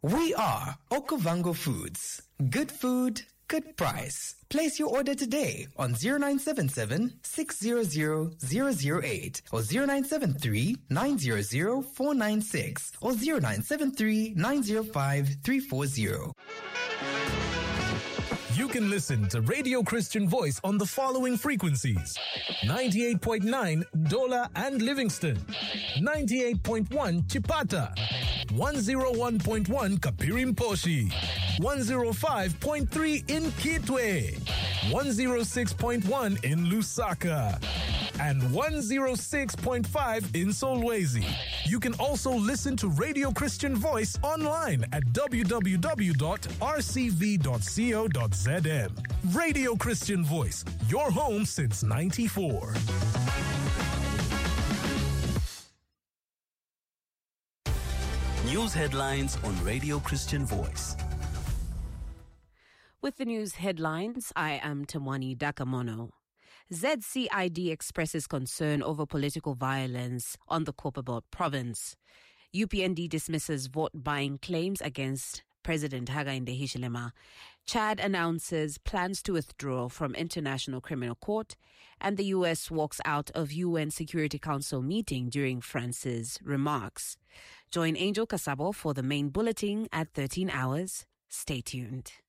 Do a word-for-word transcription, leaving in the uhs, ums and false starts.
We are Okavango Foods. Good food, good price. Place your order today on zero nine seven seven, six zero zero, zero zero eight or zero nine seven three, nine zero zero, four nine six or zero nine seven three, nine zero five, three four zero. You can listen to Radio Christian Voice on the following frequencies: ninety-eight point nine Dola and Livingston, ninety-eight point one Chipata, one oh one point one Kapirimposhi, one oh five point three in Kitwe, one oh six point one in Lusaka, and one oh six point five in Solwezi. You can also listen to Radio Christian Voice online at w w w dot r c v dot co dot z m. Radio Christian Voice, your home since ninety-four. News headlines on Radio Christian Voice. With the news headlines, I am Tamwani Dakamono. Z C I D expresses concern over political violence on the Copperbelt province. U P N D dismisses vote-buying claims against President Hakainde Hichilema. Chad announces plans to withdraw from International Criminal Court, and the U S walks out of U N Security Council meeting during France's remarks. Join Angel Kasabo for the main bulletin at thirteen hours. Stay tuned.